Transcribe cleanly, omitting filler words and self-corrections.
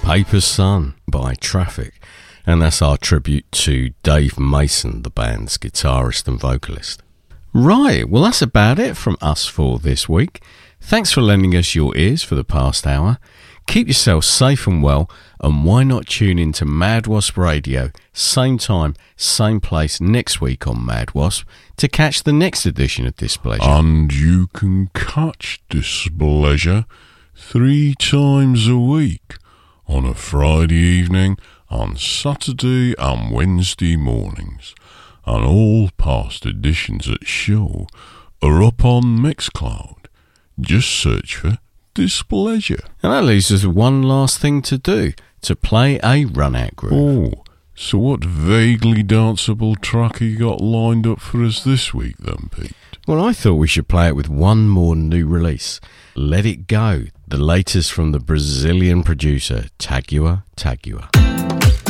Paper Sun by Traffic, and that's our tribute to Dave Mason, the band's guitarist and vocalist. Right, well that's about it from us for this week. Thanks for lending us your ears for the past hour. Keep yourself safe and well, and why not tune in to Mad Wasp Radio, same time, same place next week on Mad Wasp to catch the next edition of Displeasure. And you can catch Displeasure 3 times a week, on a Friday evening, on Saturday and Wednesday mornings. And all past editions at show are up on Mixcloud. Just search for Displeasure. And that leaves us one last thing to do, to play a run-out groove. Oh, so what vaguely danceable track you got lined up for us this week then, Pete? Well, I thought we should play it with one more new release. Let It Go, the latest from the Brazilian producer Tagua Tagua.